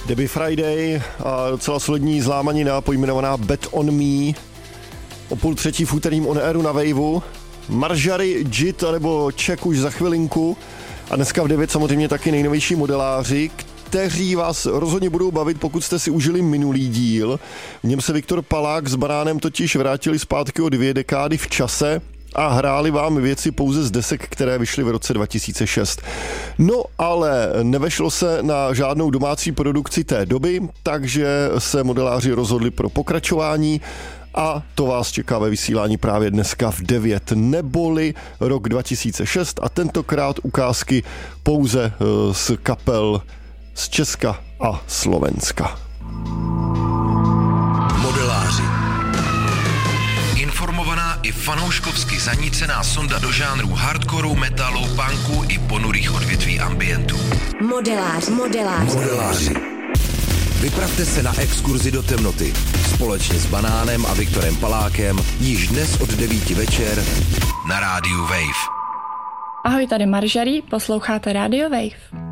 Debbie Friday a docela solidní zlámanina pojmenovaná Bet on Me. O 2:30 v úterým on airu na Waveu. Marjari, Jit nebo Czech už za chvilinku. A dneska v 9 samozřejmě taky nejnovější modeláři, kteří vás rozhodně budou bavit, pokud jste si užili minulý díl. V něm se Viktor Palák s Banánem totiž vrátili zpátky o 2 dekády v čase a hráli vám věci pouze z desek, které vyšly v roce 2006. No ale nevešlo se na žádnou domácí produkci té doby, takže se modeláři rozhodli pro pokračování a to vás čeká ve vysílání právě dneska v 9, neboli rok 2006 a tentokrát ukázky pouze z kapel z Česka a Slovenska. Modeláři. Informovaná i fanouškovsky zanícená sonda do žánrů hardcoreu, metalu, punku i ponurých odvětví ambientu. Modeláři. Vypravte se na exkurzi do temnoty společně s Banánem a Viktorem Palákem již dnes od 9 večer na rádiu Wave. Ahoj, tady Marjari, posloucháte Radio Wave.